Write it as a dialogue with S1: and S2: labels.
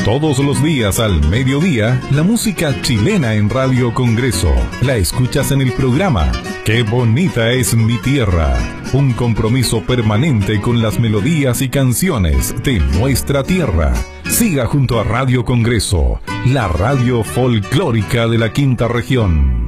S1: Todos los días al mediodía, la música chilena en Radio Congreso. La escuchas en el programa Qué bonita es mi tierra. Un compromiso permanente con las melodías y canciones de nuestra tierra. Siga junto a Radio Congreso, la radio folclórica de la Quinta Región.